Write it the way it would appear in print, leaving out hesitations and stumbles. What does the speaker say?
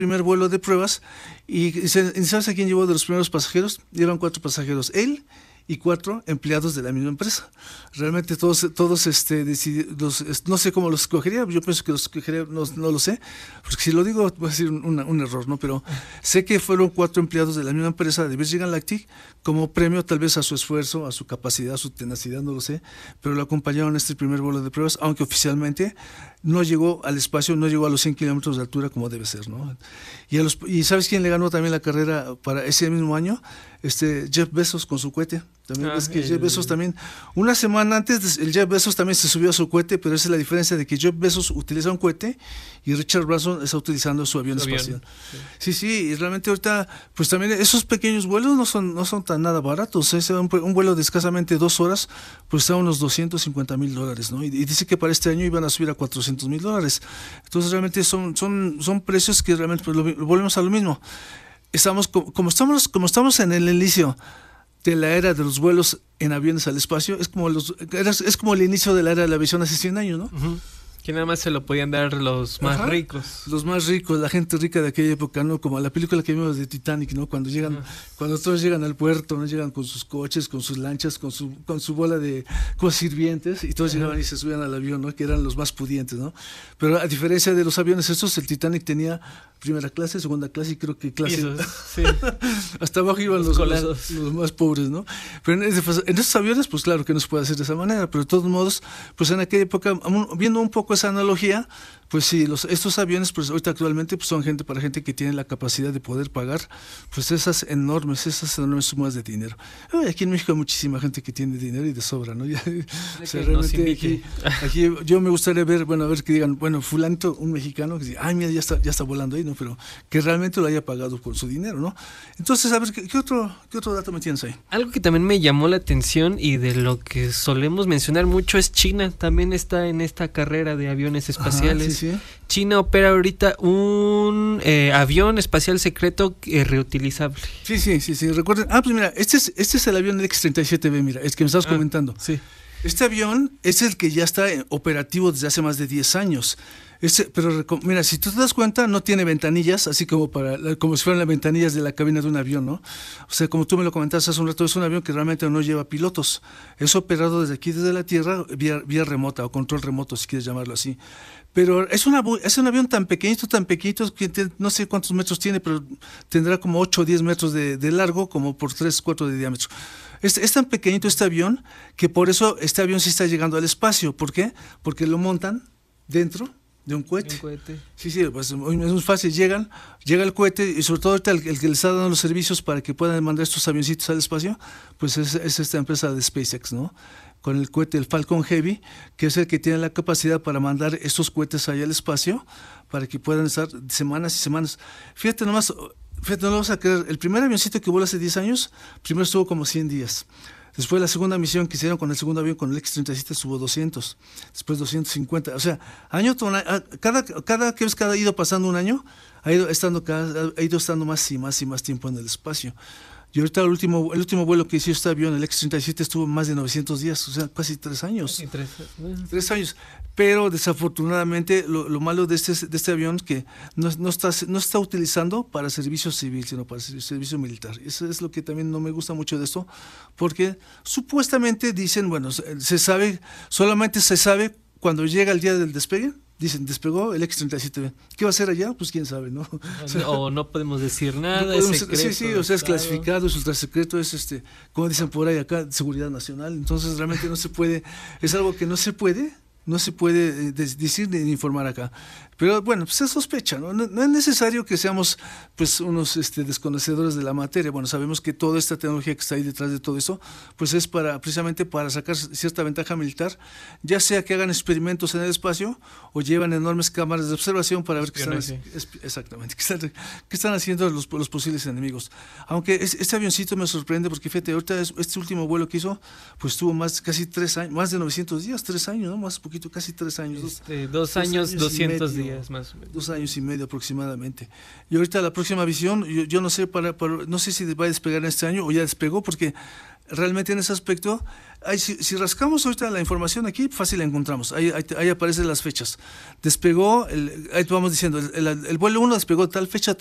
primer vuelo de pruebas y ¿sabes a quién llevó de los primeros pasajeros? Llevan 4 pasajeros, él y 4 empleados de la misma empresa. Realmente todos no sé cómo los escogería, yo pienso que los escogería, no lo sé, porque si lo digo va a ser un error, ¿no? Pero sé que fueron 4 empleados de la misma empresa de Virgin Galactic como premio tal vez a su esfuerzo, a su capacidad, a su tenacidad, no lo sé, pero lo acompañaron en este primer vuelo de pruebas, aunque oficialmente no llegó al espacio, no llegó a los 100 kilómetros de altura como debe ser, ¿no? Y ¿sabes quién le ganó también la carrera para ese mismo año? Jeff Bezos con su cohete. También ves que Jeff Bezos también, una semana antes, el Jeff Bezos también se subió a su cohete, pero esa es la diferencia de que Jeff Bezos utiliza un cohete y Richard Branson está utilizando su avión espacial. Sí, y realmente ahorita, pues también esos pequeños vuelos no son tan nada baratos. Un vuelo de escasamente 2 horas, pues está a unos $250,000, ¿no? Y dice que para este año iban a subir a $400,000. Entonces realmente son precios que realmente, pues, volvemos a lo mismo. Como estamos en el inicio de la era de los vuelos en aviones al espacio, es como el inicio de la era de la aviación hace 100 años, ¿no? Uh-huh. Que nada más se lo podían dar los más ricos. Los más ricos, la gente rica de aquella época, ¿no? Como la película que vimos de Titanic, ¿no? Cuando todos llegan al puerto, ¿no? Llegan con sus coches, con sus lanchas, con su bola de sirvientes, y todos llegaban y se subían al avión, ¿no? Que eran los más pudientes, ¿no? Pero a diferencia de los aviones estos, el Titanic tenía primera clase, segunda clase y creo que clase. Sí. Hasta abajo iban los más pobres, ¿no? Pero en esos aviones, pues claro que no se puede hacer de esa manera, pero de todos modos, pues en aquella época, viendo un poco esa analogía, pues sí, estos aviones, pues ahorita actualmente pues son para gente que tiene la capacidad de poder pagar pues esas enormes sumas de dinero. Aquí en México hay muchísima gente que tiene dinero y de sobra, ¿no? O sea, realmente aquí yo me gustaría ver que digan, bueno, fulanito, un mexicano, que diga, ay, mira, ya está volando ahí, ¿no? Pero que realmente lo haya pagado con su dinero, ¿no? Entonces, a ver, ¿qué otro dato me tienes ahí? Algo que también me llamó la atención y de lo que solemos mencionar mucho es China. También está en esta carrera de aviones espaciales. Sí. China opera ahorita un avión espacial secreto reutilizable. Sí. Recuerden. Pues mira, este es el avión X-37B, mira, es que me estabas comentando. Sí. Este avión es el que ya está operativo desde hace más de 10 años. Pero mira, si tú te das cuenta, no tiene ventanillas, así como si fueran las ventanillas de la cabina de un avión, ¿no? O sea, como tú me lo comentaste hace un rato, es un avión que realmente no lleva pilotos. Es operado desde la Tierra, vía remota o control remoto, si quieres llamarlo así. Pero es un avión tan pequeñito, que no sé cuántos metros tiene, pero tendrá como 8 o 10 metros de largo, como por 3, 4 de diámetro. Es tan pequeñito este avión que por eso este avión sí está llegando al espacio. ¿Por qué? Porque lo montan dentro de un cohete. Sí, pues es muy fácil. Llega el cohete y sobre todo ahorita el que les está dando los servicios para que puedan mandar estos avioncitos al espacio, pues es esta empresa de SpaceX, ¿no? Con el cohete, el Falcon Heavy, que es el que tiene la capacidad para mandar estos cohetes allá al espacio, para que puedan estar semanas y semanas. Fíjate, no lo vas a creer, el primer avioncito que voló hace 10 años, primero estuvo como 100 días. Después la segunda misión que hicieron con el segundo avión, con el X-37, estuvo 200, después 250. O sea, cada vez que ha ido pasando un año, ha ido estando más y más tiempo en el espacio. Y ahorita el último vuelo que hizo este avión, el X-37, estuvo más de 900 días, o sea, casi 3 años. Sí, 3 años. Pero desafortunadamente lo malo de este avión es que no está utilizando para servicio civil, sino para servicio militar. Eso es lo que también no me gusta mucho de esto, porque supuestamente dicen, bueno, solamente se sabe cuando llega el día del despegue. Dicen, despegó el X-37B. ¿Qué va a hacer allá? Pues quién sabe, ¿no? O no podemos decir nada, no podemos, es secreto. Sí, o sea, es clasificado, es ultra secreto, es como dicen por ahí acá, seguridad nacional. Entonces realmente no se puede, es algo que no se puede decir ni informar acá. Pero bueno, pues se sospecha, ¿no? No es necesario que seamos pues unos desconocedores de la materia. Bueno, sabemos que toda esta tecnología que está ahí detrás de todo eso, pues es precisamente para sacar cierta ventaja militar, ya sea que hagan experimentos en el espacio o llevan enormes cámaras de observación para ver qué están haciendo los posibles enemigos. Aunque este avioncito me sorprende porque fíjate, ahorita este último vuelo que hizo, pues tuvo casi 3 años, más de 900 días, 3 años, ¿no? Más poquito, casi 3 años. 2 años, 200 días más o menos. 2 años y medio aproximadamente. Y ahorita la próxima visión, yo no sé no sé si va a despegar este año o ya despegó, porque realmente en ese aspecto. Si rascamos ahorita la información aquí, fácil la encontramos. Ahí aparecen las fechas. Despegó, ahí vamos diciendo, el vuelo 1 despegó tal fecha,